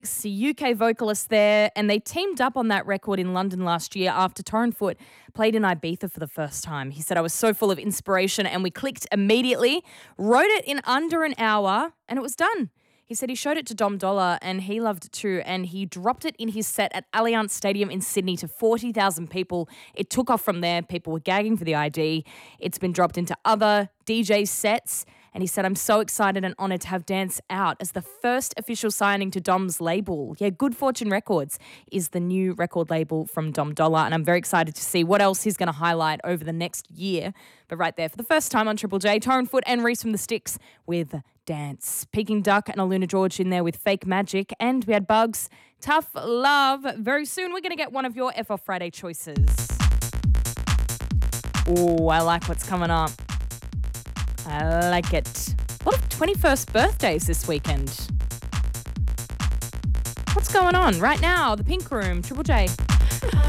UK vocalist there, and they teamed up on that record in London last year after Torren Foot played in Ibiza for the first time. He said, I was so full of inspiration and we clicked immediately, wrote it in under an hour, and it was done. He said he showed it to Dom Dollar and he loved it too, and he dropped it in his set at Allianz Stadium in Sydney to 40,000 people. It took off from there. People were gagging for the ID. It's been dropped into other DJ sets. And he said, I'm so excited and honoured to have Dance out as the first official signing to Dom's label. Yeah, Good Fortune Records is the new record label from Dom Dollar, and I'm very excited to see what else he's going to highlight over the next year. But right there, for the first time on Triple J, Torren Foot and Reese from the Sticks with Dance. Peking Duck and Aluna George in there with Fake Magic. And we had Bugs, Tough Love. Very soon we're going to get one of your F Off Friday choices. Oh, I like what's coming up. I like it. A lot of 21st birthdays this weekend. What's going on? Right now, the Pink Room, Triple J.